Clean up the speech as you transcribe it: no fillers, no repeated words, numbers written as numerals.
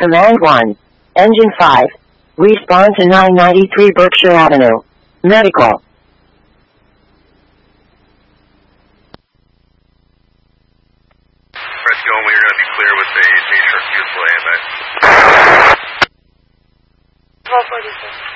Command 1. Engine 5. Respond to 993 Berkshire Avenue. Medical. Press go, we're going to be clear with a J-Shark vehicle AMA. 1246.